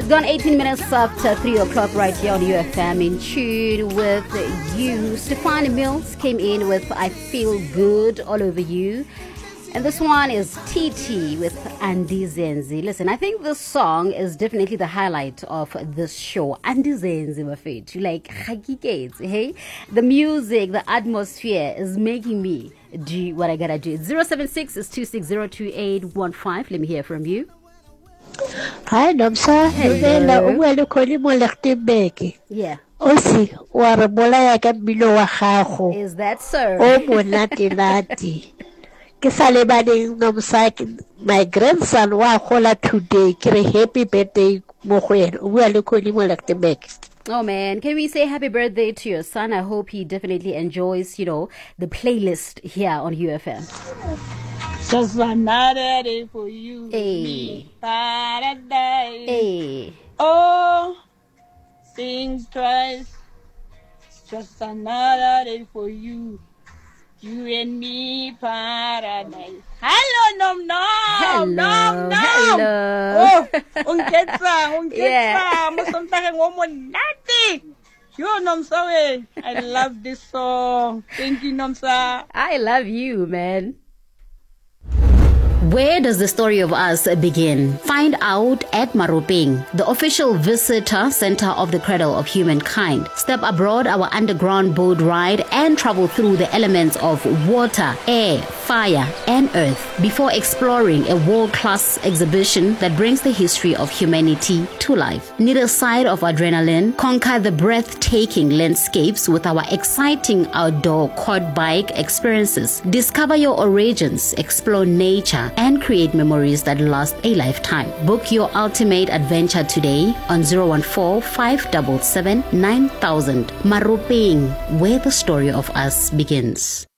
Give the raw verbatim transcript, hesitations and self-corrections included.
gone eighteen minutes after three o'clock right here on U F M, in tune with you. Stefani Mills came in with I Feel Good All Over You. And this one is T T with Andy Zenzi. Listen, I think this song is definitely the highlight of this show. Andy Zenzi, my favorite. Like, hey? The music, the atmosphere is making me do what I gotta do. zero seven six is two six zero two eight one five. Let me hear from you. Hi, Nomsa. Yeah. Osi, warabola ya ka bilo wa gago. Is that so? O monate nati. Ke sale ba ding Nomsa, my grandson wa gola today. Ke re happy birthday mo go ena. O bua le kholi mo Lichtenburg. Oh man, can we say happy birthday to your son? I hope he definitely enjoys, you know, the playlist here on U F M. Just another day for you. Hey. Paradise. Hey. Oh, sing twice. Just another day for you. You and me, paradise. Hello, nom nom. Hello. Nom nom. Hello. Oh, ungetsa, ungetsa. Yeah. Musontaga ngomo nati. Yo, Nomsa, I love this song. Thank you, Nomsa. I love you, man. Where does the story of us begin? Find out at Maropeng, the official visitor center of the Cradle of Humankind. Step aboard our underground boat ride and travel through the elements of water, air, fire, and earth before exploring a world-class exhibition that brings the history of humanity to life. Need a side of adrenaline? Conquer the breathtaking landscapes with our exciting outdoor quad bike experiences. Discover your origins, explore nature, and create memories that last a lifetime. Book your ultimate adventure today on zero one four, five seven seven, nine thousand. Maropeng, where the story of us begins.